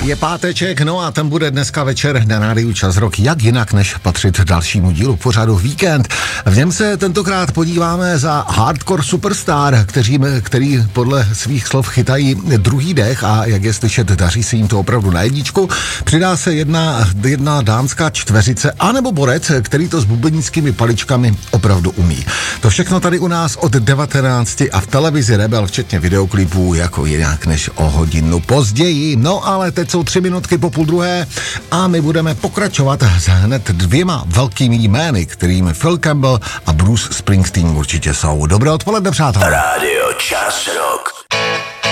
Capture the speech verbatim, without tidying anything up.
Je páteček, no a ten bude dneska večer na rádiu Čas Rock, jak jinak než patřit dalšímu dílu pořadu Víkend. V něm se tentokrát podíváme za hardcore superstar, který, který podle svých slov chytají druhý dech a jak je slyšet, daří se jim to opravdu na jedničku. Přidá se jedna, jedna dámská čtveřice, anebo borec, který to s bubenickými paličkami opravdu umí. To všechno tady u nás od devatenácti a v televizi Rebel, včetně videoklipů, jako jinak než o hodinu později. No ale teď jsou tři minutky po půl druhé a my budeme pokračovat s hned dvěma velkými jmény, kterými Phil Campbell a Bruce Springsteen určitě jsou. Dobré odpoledne, přátelé. Radio Čas Rock.